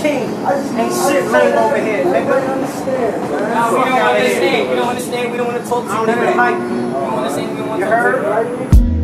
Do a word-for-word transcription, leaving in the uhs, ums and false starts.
king. Ain't shit lame over here, nigga. No, we don't understand. We don't understand. We don't want to talk to you. None of that. You We don't understand. We don't want to talk to you. heard?